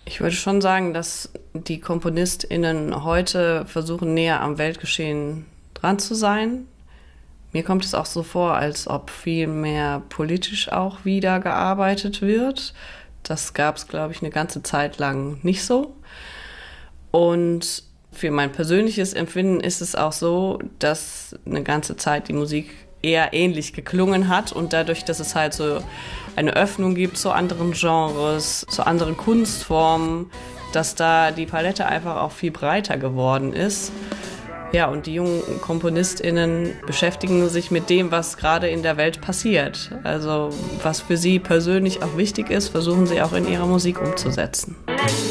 Ich würde schon sagen, dass die KomponistInnen heute versuchen, näher am Weltgeschehen dran zu sein. Mir kommt es auch so vor, als ob viel mehr politisch auch wieder gearbeitet wird. Das gab es, glaube ich, eine ganze Zeit lang nicht so. Und für mein persönliches Empfinden ist es auch so, dass eine ganze Zeit die Musik eher ähnlich geklungen hat und dadurch, dass es halt so eine Öffnung gibt zu anderen Genres, zu anderen Kunstformen, dass da die Palette einfach auch viel breiter geworden ist. Ja, und die jungen KomponistInnen beschäftigen sich mit dem, was gerade in der Welt passiert. Also was für sie persönlich auch wichtig ist, versuchen sie auch in ihrer Musik umzusetzen.